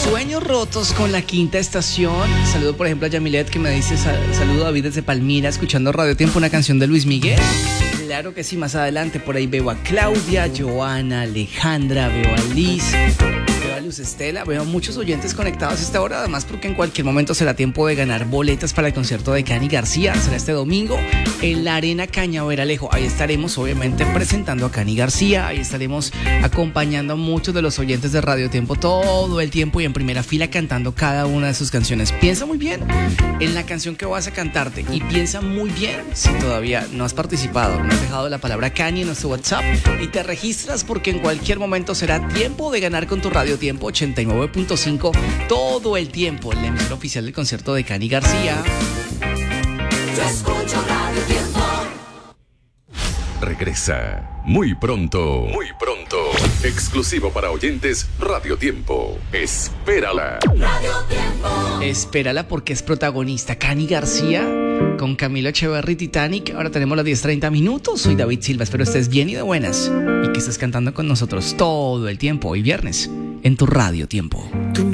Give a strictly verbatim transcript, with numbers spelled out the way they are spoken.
Sueños rotos con la quinta estación. Saludo por ejemplo a Yamilet que me dice sal- saludo a David desde Palmira escuchando Radio Tiempo, una canción de Luis Miguel. Claro que sí, más adelante por ahí veo a Claudia, Joana, Alejandra, veo a Liz, veo a Luz Estela, veo a muchos oyentes conectados a esta hora, además porque en cualquier momento será tiempo de ganar boletas para el concierto de Cani García. Será este domingo en la Arena Cañaveralejo. Ahí estaremos obviamente presentando a Cani García, ahí estaremos acompañando a muchos de los oyentes de Radio Tiempo todo el tiempo y en primera fila cantando cada una de sus canciones. Piensa muy bien en la canción que vas a cantarte y piensa muy bien si todavía no has participado, no has dejado la palabra Cani en nuestro WhatsApp y te registras porque en cualquier momento será tiempo de ganar con tu Radio Tiempo ochenta y nueve punto cinco todo el tiempo, la emisora oficial del concierto de Cani García. Yo escucho Radio Tiempo. Regresa muy pronto, muy pronto. Exclusivo para oyentes Radio Tiempo. Espérala. Radio Tiempo. Espérala porque es protagonista Cani García con Camilo Echeverry, Titanic. Ahora tenemos las diez treinta minutos. Soy David Silva, espero estés bien y de buenas y que estés cantando con nosotros todo el tiempo hoy viernes en tu Radio Tiempo. Tú